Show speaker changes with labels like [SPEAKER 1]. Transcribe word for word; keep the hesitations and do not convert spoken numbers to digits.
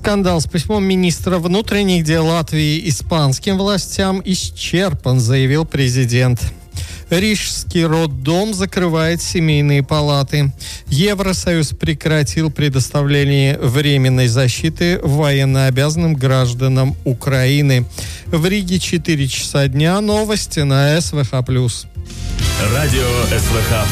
[SPEAKER 1] Скандал с письмом министра внутренних дел Латвии испанским властям исчерпан, заявил президент. Рижский роддом закрывает семейные палаты. Евросоюз прекратил предоставление временной защиты военнообязанным гражданам Украины. В Риге четыре часа дня. Новости на СВХ+.
[SPEAKER 2] Радио СВХ+.